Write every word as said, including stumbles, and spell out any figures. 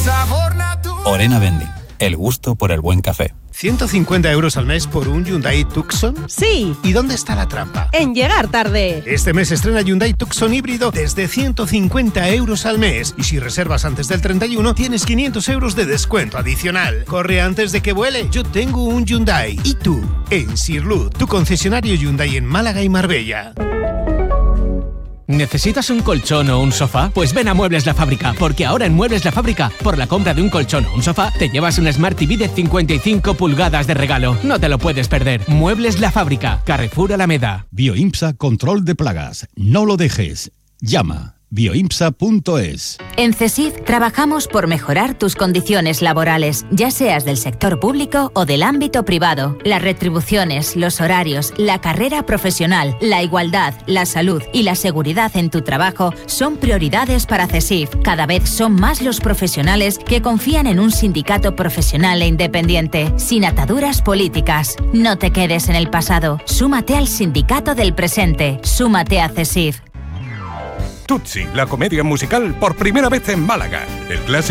Orena Vending, el gusto por el buen café. ¿ciento cincuenta euros al mes por un Hyundai Tucson? Sí. ¿Y dónde está la trampa? En llegar tarde. Este mes estrena Hyundai Tucson híbrido desde ciento cincuenta euros al mes. Y si reservas antes del treinta y uno, tienes quinientos euros de descuento adicional. Corre antes de que vuele. Yo tengo un Hyundai. ¿Y tú? En Sirlut, tu concesionario Hyundai en Málaga y Marbella. ¿Necesitas un colchón o un sofá? Pues ven a Muebles La Fábrica, porque ahora en Muebles La Fábrica, por la compra de un colchón o un sofá, te llevas un Smart T V de cincuenta y cinco pulgadas de regalo. No te lo puedes perder. Muebles La Fábrica, Carrefour Alameda. Bioimpsa Control de Plagas. No lo dejes. Llama. bioimpsa punto es. En CESIF trabajamos por mejorar tus condiciones laborales, ya seas del sector público o del ámbito privado. Las retribuciones, los horarios, la carrera profesional, la igualdad, la salud y la seguridad en tu trabajo son prioridades para CESIF. Cada vez son más los profesionales que confían en un sindicato profesional e independiente, sin ataduras políticas. No te quedes en el pasado. Súmate al sindicato del presente. Súmate a CESIF. Tutsi, la comedia musical por primera vez en Málaga. El clásico